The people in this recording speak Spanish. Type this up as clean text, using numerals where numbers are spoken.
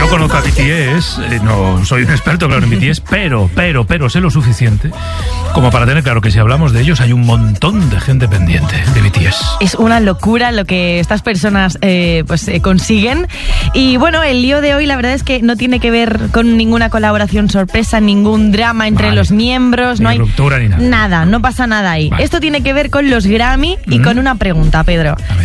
No conozco a BTS, no soy un experto, claro, en BTS, pero sé lo suficiente como para tener claro que si hablamos de ellos hay un montón de gente pendiente de BTS. Es una locura lo que estas personas consiguen. Y bueno, el lío de hoy la verdad es que no tiene que ver con ninguna colaboración sorpresa, ningún drama entre los miembros, no hay ruptura ni nada. Nada, no pasa nada ahí. Vale. Esto tiene que ver con los Grammy y con una pregunta, Pedro.